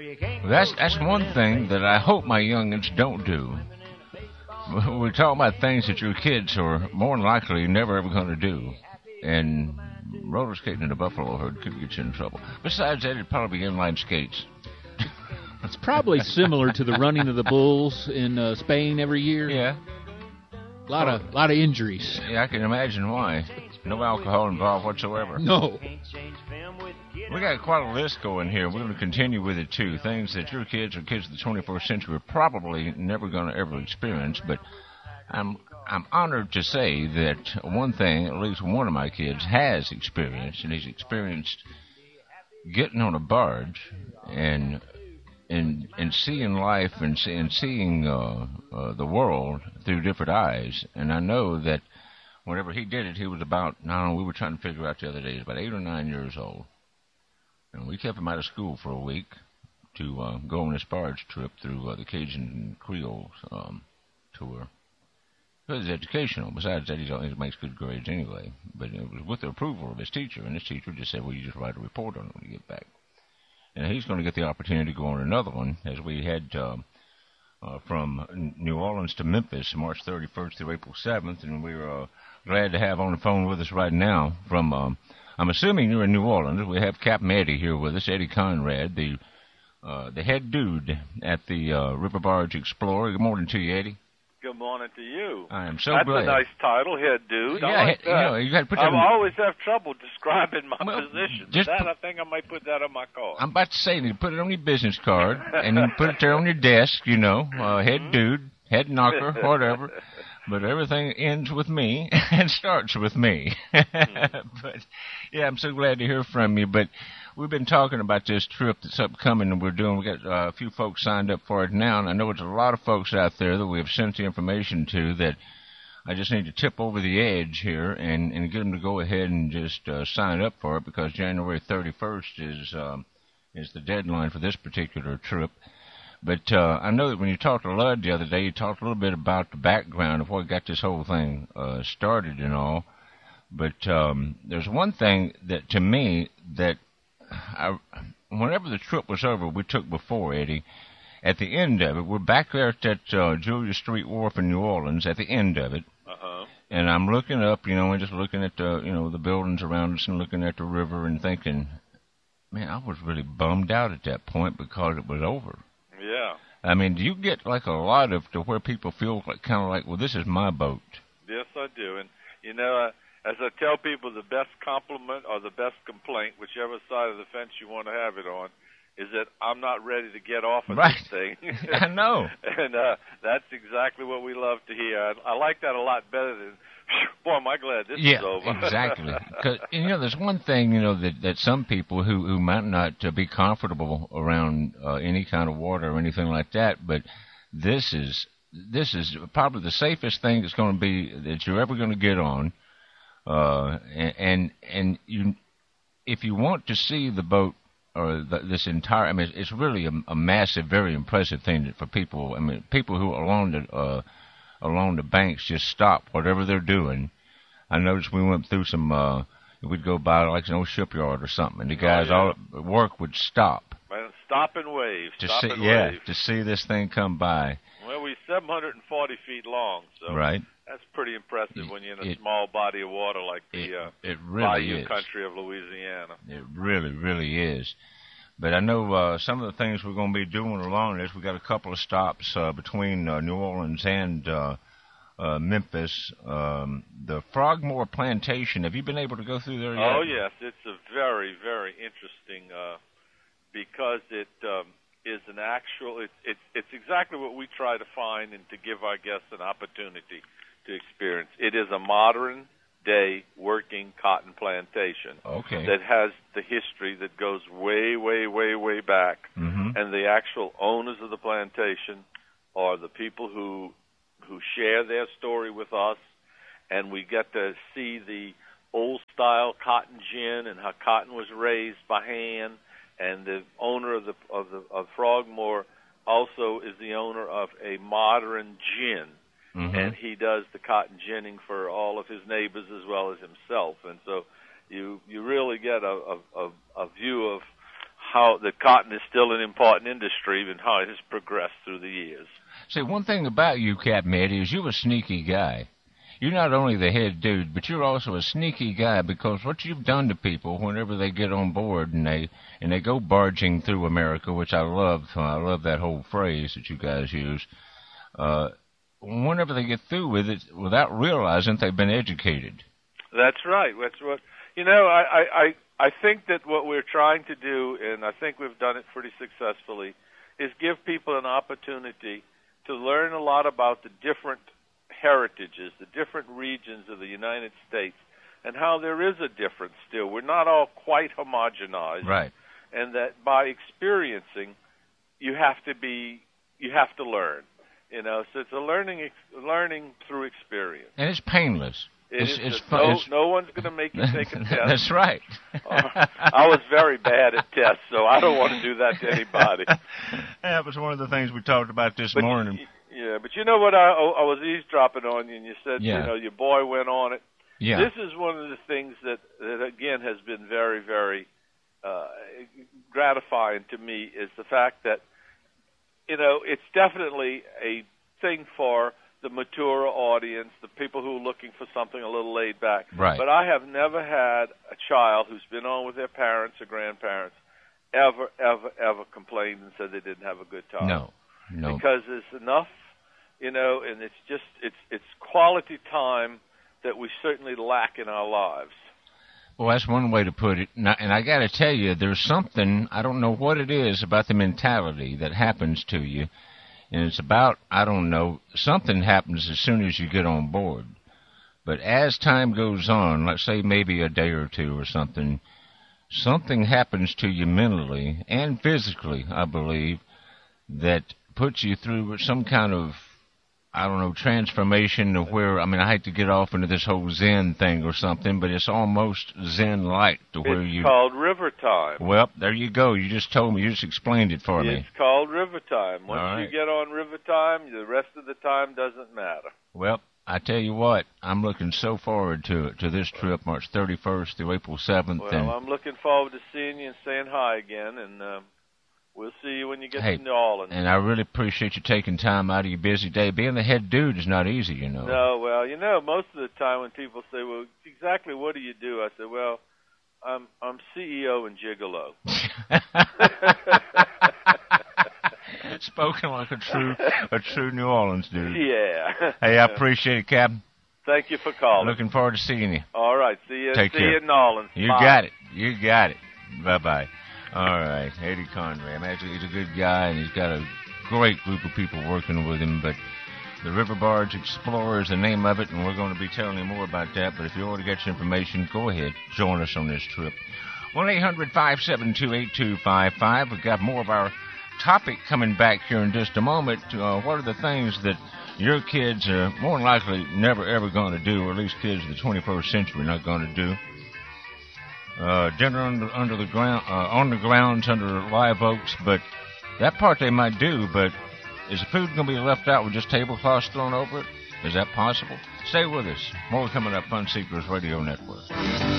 That's one thing that I hope my youngins don't do. We're talking about things that your kids are more than likely never ever going to do. And roller skating in the buffalo herd could get you in trouble. Besides that, it'd probably be inline skates. It's probably similar to the running of the bulls in Spain every year. Yeah. A lot of injuries. Yeah, I can imagine why. No alcohol involved whatsoever. No. We got quite a list going here. We're going to continue with it, too. Things that your kids or kids of the 21st century are probably never going to ever experience. But I'm honored to say that one thing, at least one of my kids has experienced, and he's experienced getting on a barge and seeing life and seeing the world through different eyes. And I know that whenever he did it, he was about, we were trying to figure out the other day, he was about 8 or 9 years old. And we kept him out of school for a week to go on this barge trip through the Cajun Creole tour. It was educational. Besides that, he makes good grades anyway. But it was with the approval of his teacher, and his teacher just said, well, you just write a report on it when you get back. And he's going to get the opportunity to go on another one, as we had from New Orleans to Memphis, March 31st through April 7th, and we're glad to have on the phone with us right now from, I'm assuming you're in New Orleans. We have Captain Eddie here with us, Eddie Conrad, the head dude at the River Barge Explorer. Good morning to you, Eddie. Good morning to you. I am so That's glad. That's a nice title, head dude. Yeah, I like that. You got to put that. I always have trouble describing my position. I think I might put that on my card. I'm about to say, you put it on your business card, and you put it there on your desk, head dude, head knocker, whatever. But everything ends with me and starts with me. But, yeah, I'm so glad to hear from you. But we've been talking about this trip that's upcoming and we're doing. We got a few folks signed up for it now, and I know there's a lot of folks out there that we have sent the information to that I just need to tip over the edge here and get them to go ahead and just sign up for it, because January 31st is the deadline for this particular trip. But I know that when you talked to Lud the other day, you talked a little bit about the background of what got this whole thing started and all. But there's one thing that, to me, that whenever the trip was over, we took before, Eddie, at the end of it, we're back there at that Julia Street Wharf in New Orleans at the end of it. Uh-huh. And I'm looking up, and just looking at the buildings around us and looking at the river and thinking, man, I was really bummed out at that point because it was over. Yeah. I mean, do you get like a lot of to where people feel kind of like, well, this is my boat? Yes, I do. And, as I tell people, the best compliment or the best complaint, whichever side of the fence you want to have it on, is that I'm not ready to get off of this thing. I know. And that's exactly what we love to hear. I like that a lot better than, boy, am I glad this is over. Yeah, exactly. Because, there's one thing, that some people who might not be comfortable around any kind of water or anything like that, but this is probably the safest thing that's going to be that you're ever going to get on. And you, if you want to see the boat or this entire, it's really a massive, very impressive thing for people. People who are along the banks just stop whatever they're doing. I noticed we went through some, we'd go by like an old shipyard or something, and the guys all at work would stop. Man, stop and wave. To see this thing come by. Well, we're 740 feet long, so right. That's pretty impressive when you're in a small body of water like the really Bayou is. Country of Louisiana. It really, really is. But I know some of the things we're going to be doing along this, we got a couple of stops between New Orleans and Memphis. The Frogmore Plantation, have you been able to go through there yet? Oh, yes. It's a very, very interesting because it is an actual, it's exactly what we try to find and to give our guests an opportunity to experience. It is a modern-day working cotton plantation that has the history that goes way, way, way, way back. Mm-hmm. And the actual owners of the plantation are the people who share their story with us, and we get to see the old-style cotton gin and how cotton was raised by hand. And the owner of Frogmore also is the owner of a modern gin. Mm-hmm. And he does the cotton ginning for all of his neighbors as well as himself. And so you really get a view of how the cotton is still an important industry and how it has progressed through the years. See, one thing about you, Captain Eddie, is you're a sneaky guy. You're not only the head dude, but you're also a sneaky guy, because what you've done to people whenever they get on board and they go barging through America, which I love. I love that whole phrase that you guys use. Whenever they get through with it, without realizing they've been educated. That's right. That's what I think that what we're trying to do, and I think we've done it pretty successfully, is give people an opportunity to learn a lot about the different heritages, the different regions of the United States, and how there is a difference still. We're not all quite homogenized. Right. And that by experiencing, you have to learn. So it's a learning through experience. And it's painless. It's fun. No one's going to make you take a test. That's right. I was very bad at tests, so I don't want to do that to anybody. That was one of the things we talked about this morning. Yeah, but you know what? I was eavesdropping on you, and you said, your boy went on it. Yeah. This is one of the things that again, has been very, very gratifying to me, is the fact that, it's definitely a thing for the mature audience, the people who are looking for something a little laid back. Right. But I have never had a child who's been on with their parents or grandparents ever complained and said they didn't have a good time. No. Because there's enough, and it's quality time that we certainly lack in our lives. Well, that's one way to put it. And I got to tell you, there's something, I don't know what it is about the mentality that happens to you. And it's about, I don't know, something happens as soon as you get on board. But as time goes on, let's say maybe a day or two or something happens to you mentally and physically, I believe, that puts you through some kind of, I don't know, transformation of where, I hate to get off into this whole Zen thing or something, but it's almost Zen-like to where It's called river time. Well, there you go. You just told me. You just explained it for me. It's called river time. Once you get on river time, the rest of the time doesn't matter. Well, I tell you what, I'm looking so forward to it, to this trip, March 31st through April 7th. Well, I'm looking forward to seeing you and saying hi again, and we'll see you when you get to New Orleans. And I really appreciate you taking time out of your busy day. Being the head dude is not easy, No, well, most of the time when people say, well, exactly what do you do? I say, well, I'm CEO and gigolo. Spoken like a true New Orleans dude. Yeah. Hey, I appreciate it, Captain. Thank you for calling. Looking forward to seeing you. All right. See you. Take care. See you in New Orleans. You Bye. got it. Bye-bye. All right. Eddie Conrad. He's a good guy, and he's got a great group of people working with him. But the River Barge Explorer is the name of it, and we're going to be telling you more about that. But if you already got your information, go ahead. Join us on this trip. 1-800-572-8255. We've got more of our topic coming back here in just a moment. What are the things that your kids are more than likely never, ever going to do, or at least kids of the 21st century are not going to do? Dinner under the ground, on the grounds under live oaks, but that part they might do, but is the food going to be left out with just tablecloths thrown over it? Is that possible? Stay with us. More coming up on Fun Seekers Radio Network.